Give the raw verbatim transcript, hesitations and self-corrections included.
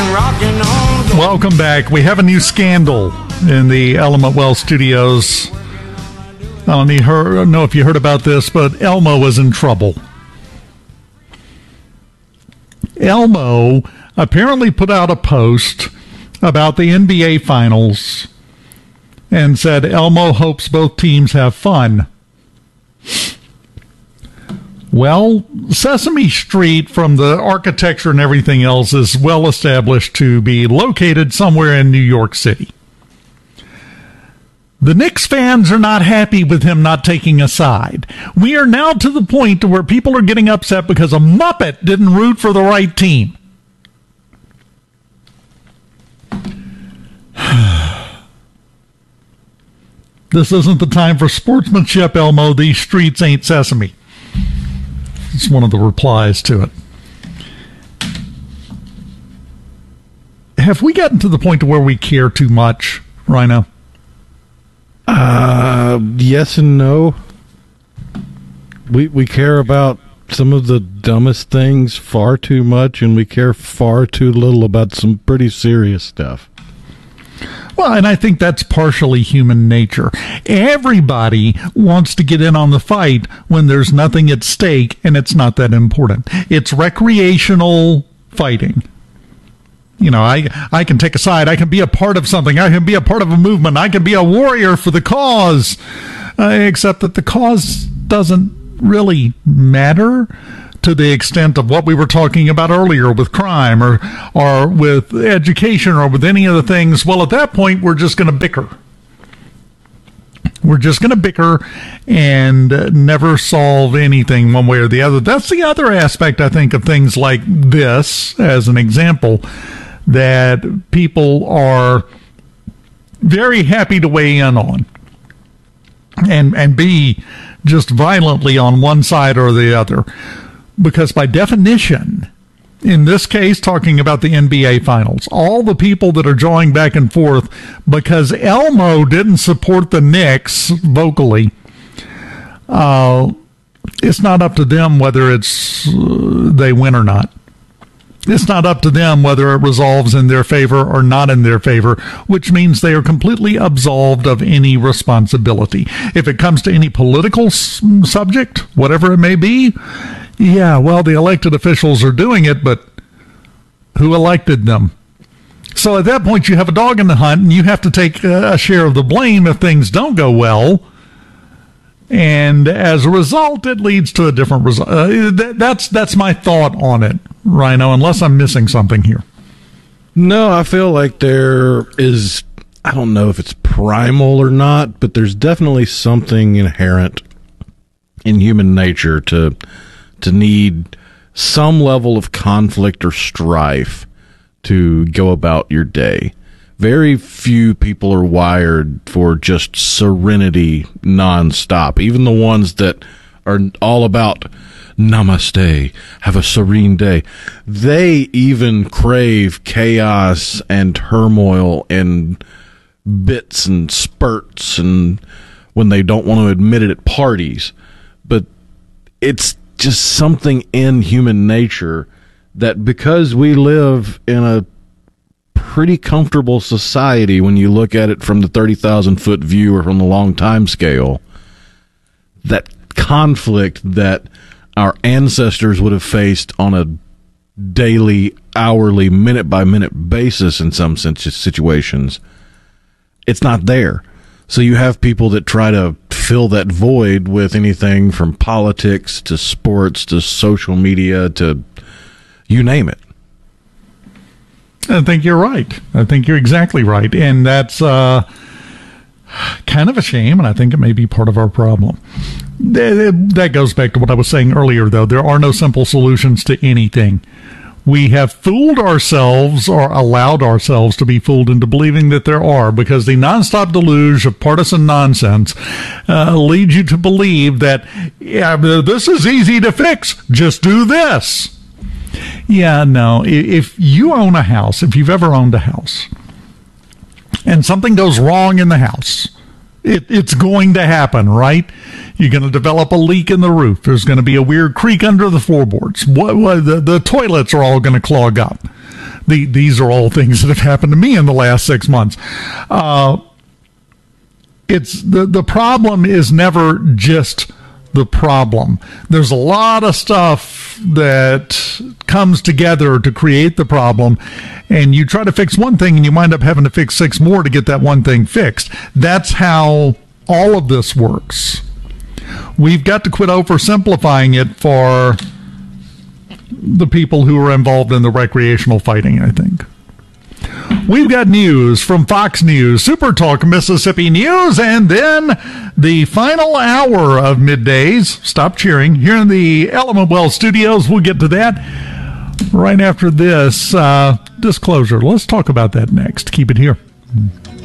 and rocking on. Welcome back. We have a new scandal in the Element Well studios. I don't know if you heard about this, but Elmo was in trouble. Elmo apparently put out a post about the N B A Finals and said Elmo hopes both teams have fun. Well, Sesame Street, from the architecture and everything else, is well established to be located somewhere in New York City. The Knicks fans are not happy with him not taking a side. We are now to the point where people are getting upset because a Muppet didn't root for the right team. This isn't the time for sportsmanship, Elmo. These streets ain't Sesame. It's one of the replies to it. Have we gotten to the point to where we care too much, Rhino? Uh, yes and no. We we care about some of the dumbest things far too much, and we care far too little about some pretty serious stuff. Well, and I think that's partially human nature. Everybody wants to get in on the fight when there's nothing at stake and it's not that important. It's recreational fighting. You know, I I can take a side. I can be a part of something. I can be a part of a movement. I can be a warrior for the cause. Uh, except that the cause doesn't really matter to the extent of what we were talking about earlier with crime or or with education or with any of the things. Well, at that point, we're just going to bicker. We're just going to bicker and uh, never solve anything one way or the other. That's the other aspect, I think, of things like this, as an example, that people are very happy to weigh in on and and be just violently on one side or the other. Because by definition, in this case, talking about the N B A Finals, all the people that are jawing back and forth because Elmo didn't support the Knicks vocally, uh, it's not up to them whether it's uh, they win or not. It's not up to them whether it resolves in their favor or not in their favor, which means they are completely absolved of any responsibility. If it comes to any political s- subject, whatever it may be, yeah, well, the elected officials are doing it, but who elected them? So at that point, you have a dog in the hunt, and you have to take a share of the blame if things don't go well. And as a result, it leads to a different result. Uh, that, that's that's my thought on it, Rhino, unless I'm missing something here. No, I feel like there is, I don't know if it's primal or not, but there's definitely something inherent in human nature to to need some level of conflict or strife to go about your day. Very few people are wired for just serenity nonstop. Even the ones that are all about namaste, have a serene day. They even crave chaos and turmoil and bits and spurts and when they don't want to admit it at parties. But it's just something in human nature that because we live in a pretty comfortable society when you look at it from the thirty thousand foot view or from the long time scale, that conflict that our ancestors would have faced on a daily, hourly, minute by minute basis in some situations, it's not there. So you have people that try to fill that void with anything from politics to sports to social media to you name it. I think you're right. I think you're exactly right. And that's uh, kind of a shame, and I think it may be part of our problem. That goes back to what I was saying earlier, though. There are no simple solutions to anything. We have fooled ourselves or allowed ourselves to be fooled into believing that there are, because the nonstop deluge of partisan nonsense uh, leads you to believe that, yeah, this is easy to fix. Just do this. Yeah, no. If you own a house, if you've ever owned a house, and something goes wrong in the house, it, it's going to happen, right? You're going to develop a leak in the roof. There's going to be a weird creak under the floorboards. What, what, the, the toilets are all going to clog up. The, these are all things that have happened to me in the last six months. Uh, it's the, the problem is never just the problem. There's a lot of stuff that comes together to create the problem, and you try to fix one thing and you wind up having to fix six more to get that one thing fixed. That's how all of this works. We've got to quit oversimplifying it for the people who are involved in the recreational fighting, I think. We've got news from Fox News, Super Talk Mississippi News, and then the final hour of Middays. Stop cheering. Here in the Element Well studios, we'll get to that right after this uh, disclosure. Let's talk about that next. Keep it here.